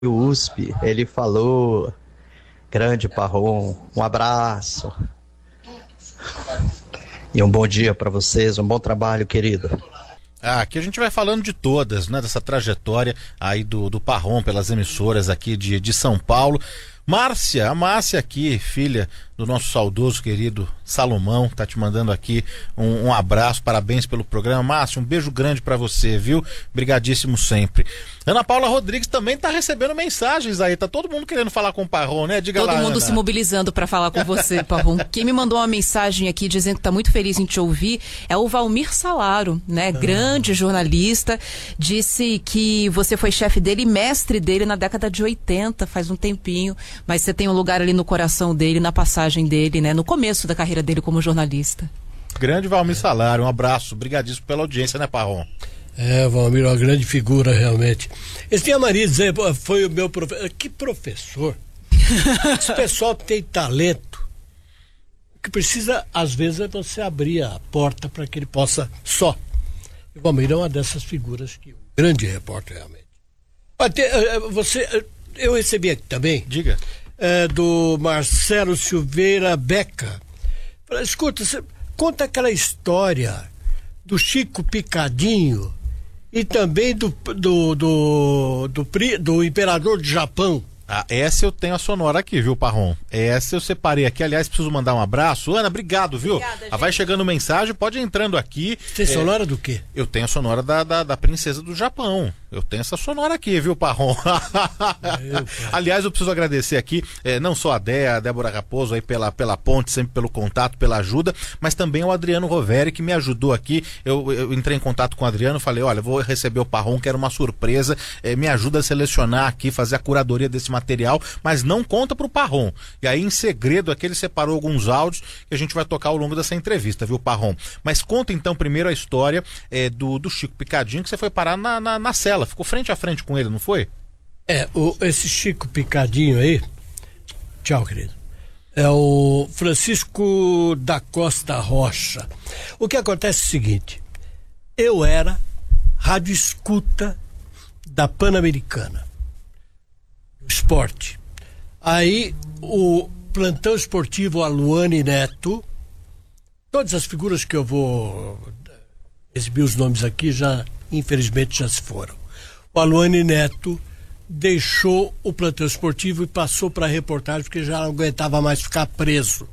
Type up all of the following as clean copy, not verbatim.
USP, ele falou, grande Parrom, um abraço e um bom dia para vocês, um bom trabalho, querido. Aqui a gente vai falando de todas, né? Dessa trajetória aí do Parrom pelas emissoras aqui de São Paulo. A Márcia aqui, filha do nosso saudoso querido Salomão, tá te mandando aqui um abraço, parabéns pelo programa. Márcia, um beijo grande pra você, viu? Brigadíssimo sempre. Ana Paula Rodrigues também tá recebendo mensagens aí, tá todo mundo querendo falar com o Parrom, né? Diga lá, todo mundo Ana. se mobilizando pra falar com você, Parrom. Quem me mandou uma mensagem aqui dizendo que tá muito feliz em te ouvir é o Valmir Salaro, né? Grande jornalista, disse que você foi chefe dele e mestre dele na década de 80, faz um tempinho, mas você tem um lugar ali no coração dele, na passagem dele, né? No começo da carreira dele como jornalista. Grande Valmir Salaro, um abraço, brigadíssimo pela audiência, né, Parrom? Valmir é uma grande figura, realmente. Esse tinha a Maria dizer, foi o meu professor. Que professor? Esse pessoal tem talento. O que precisa, às vezes, é você abrir a porta para que ele possa só. O Valmir é uma dessas figuras que um grande repórter, realmente. Eu recebi aqui também. Diga. Do Marcelo Silveira Beca. Falei, escuta, você conta aquela história do Chico Picadinho e também do imperador do Japão. Essa eu tenho a sonora aqui, viu, Parrom? Essa eu separei aqui. Aliás, preciso mandar um abraço. Ana, obrigado, viu? Obrigada, vai chegando mensagem, pode ir entrando aqui. Tem sonora do quê? Eu tenho a sonora da princesa do Japão. Eu tenho essa sonora aqui, viu, Parrom? Aliás, eu preciso agradecer aqui, não só a Débora Raposo aí pela ponte, sempre pelo contato, pela ajuda, mas também o Adriano Roveri, que me ajudou aqui. Eu entrei em contato com o Adriano, falei, olha, vou receber o Parrom, quero uma surpresa, me ajuda a selecionar aqui, fazer a curadoria desse material, mas não conta pro Parrom. E aí, em segredo, aqui ele separou alguns áudios que a gente vai tocar ao longo dessa entrevista, viu, Parrom? Mas conta então primeiro a história do Chico Picadinho, que você foi parar na cela. Ficou frente a frente com ele, não foi? Esse Chico Picadinho aí, tchau, querido, é o Francisco da Costa Rocha. O que acontece é o seguinte, eu era rádio escuta da Pan-Americana, do esporte. Aí o plantão esportivo, a Luane Neto, todas as figuras que eu vou exibir os nomes aqui infelizmente já se foram. O Aluane Neto deixou o plantão esportivo e passou para a reportagem porque já não aguentava mais ficar preso.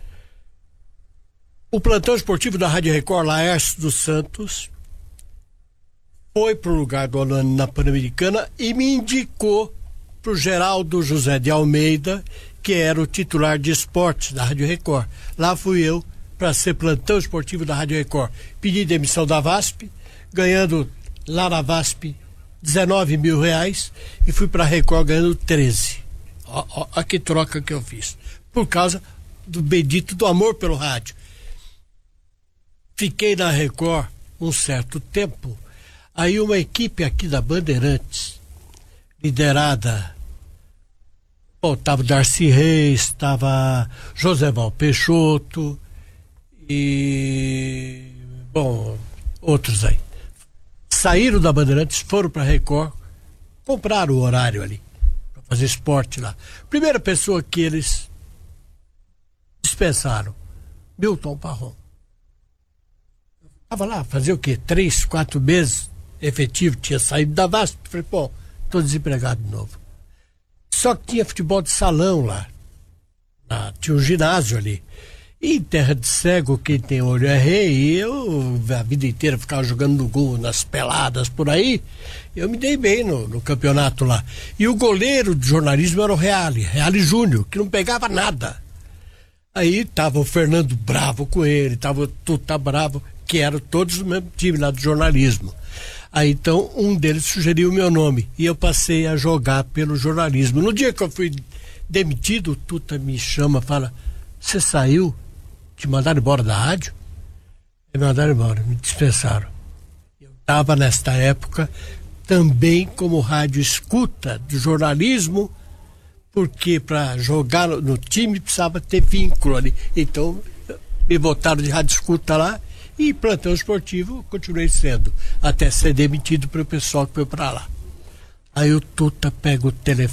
O plantão esportivo da Rádio Record, Laércio dos Santos, foi para o lugar do Aluane na Pan-Americana e me indicou para o Geraldo José de Almeida, que era o titular de esportes da Rádio Record. Lá fui eu para ser plantão esportivo da Rádio Record. Pedi demissão da VASP, ganhando lá na VASP R$19 mil e fui para a Record ganhando 13. Ó que troca que eu fiz. Por causa do bendito do amor pelo rádio. Fiquei na Record um certo tempo. Aí uma equipe aqui da Bandeirantes, liderada, estava Darcy Reis, estava Joséval Peixoto e, outros aí. Saíram da Bandeirantes, foram para Record, compraram o horário ali, para fazer esporte lá. Primeira pessoa que eles dispensaram, Milton Parrom. Estava lá, fazia o quê? 3, 4 meses efetivo, tinha saído da VASP. Falei, estou desempregado de novo. Só que tinha futebol de salão lá. Tinha um ginásio ali. E em terra de cego, quem tem olho é rei, e eu a vida inteira ficava jogando no gol, nas peladas por aí, eu me dei bem no campeonato lá. E o goleiro de jornalismo era o Reale Júnior, que não pegava nada. Aí tava o Fernando bravo com ele, tava o Tuta bravo, que eram todos do mesmo time lá do jornalismo. Aí então um deles sugeriu o meu nome, e eu passei a jogar pelo jornalismo. No dia que eu fui demitido, o Tuta me chama, fala, você saiu? Te mandaram embora da rádio? Me mandaram embora, me dispensaram. Eu estava nesta época também como rádio escuta do jornalismo, porque para jogar no time precisava ter vínculo ali. Então me botaram de rádio escuta lá e plantão esportivo continuei sendo, até ser demitido pelo pessoal que foi para lá. Aí o Tuta pega o telefone.